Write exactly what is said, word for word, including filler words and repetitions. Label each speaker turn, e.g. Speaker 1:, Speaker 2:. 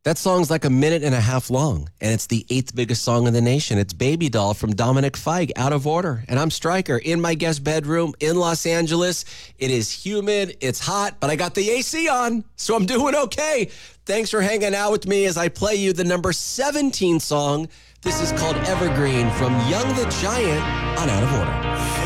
Speaker 1: That song's like a minute and a half long, and it's the eighth biggest song in the nation. It's Baby Doll from Dominic Fike, Out of Order. And I'm Stryker in my guest bedroom in Los Angeles. It is humid, it's hot, but I got the A C on, so I'm doing okay. Thanks for hanging out with me as I play you the number seventeen song. This is called Evergreen from Young the Giant on Out of Order.